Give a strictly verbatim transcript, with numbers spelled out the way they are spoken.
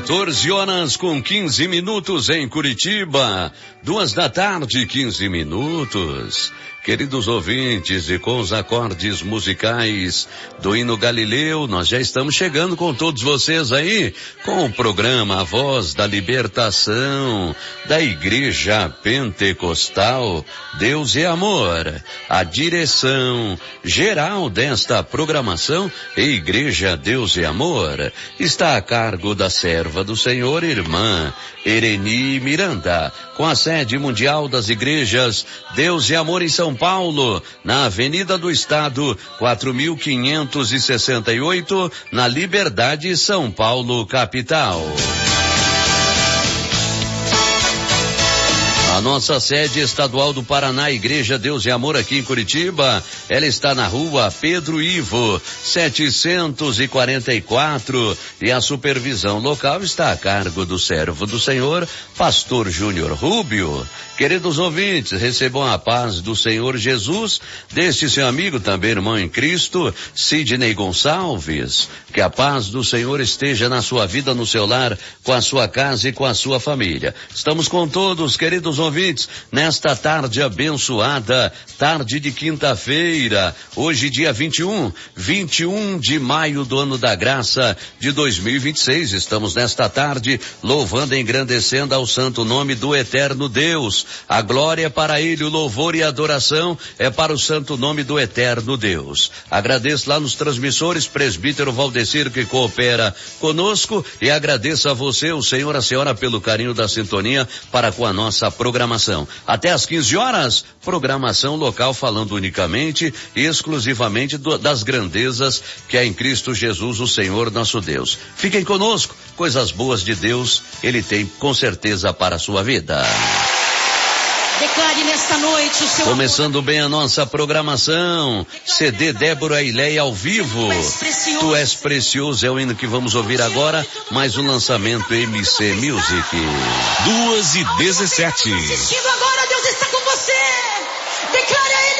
quatorze horas com quinze minutos em Curitiba. Duas da tarde, quinze minutos. Queridos ouvintes, e com os acordes musicais do hino Galileu, nós já estamos chegando com todos vocês aí, com o programa A Voz da Libertação, da Igreja Pentecostal Deus e Amor. A direção geral desta programação, Igreja Deus e Amor, está a cargo da serva do Senhor, irmã Ereni Miranda, com a sede mundial das igrejas Deus e Amor em São Paulo, na Avenida do Estado, quatro mil quinhentos e sessenta e oito, na Liberdade, São Paulo, capital. A nossa sede estadual do Paraná, Igreja Deus e Amor, aqui em Curitiba, ela está na rua Pedro Ivo, setecentos e quarenta e quatro, e a supervisão local está a cargo do servo do Senhor, Pastor Júnior Rubio. Queridos ouvintes, recebam a paz do Senhor Jesus, deste seu amigo, também irmão em Cristo, Sidney Gonçalves. Que a paz do Senhor esteja na sua vida, no seu lar, com a sua casa e com a sua família. Estamos com todos, queridos ouvintes, nesta tarde abençoada, tarde de quinta-feira, hoje dia vinte e um, vinte e um de maio do ano da graça de dois mil e vinte e seis. Estamos nesta tarde louvando e engrandecendo ao santo nome do eterno Deus. A glória é para ele, o louvor e a adoração é para o santo nome do eterno Deus. Agradeço lá nos transmissores, presbítero Valdecir, que coopera conosco, e agradeço a você, o senhor, a senhora, pelo carinho da sintonia para com a nossa programação. Até às quinze horas, programação local falando unicamente e exclusivamente do, das grandezas que é em Cristo Jesus, o Senhor nosso Deus. Fiquem conosco, coisas boas de Deus Ele tem com certeza para a sua vida. Declare nesta noite o seu Começando bem a nossa programação, C D Débora e Leia ao vivo. Tu és precioso é o hino que vamos ouvir agora, mais um lançamento M C Music. Duas e dezessete. Assistindo agora, Deus está com você. Declare a Ele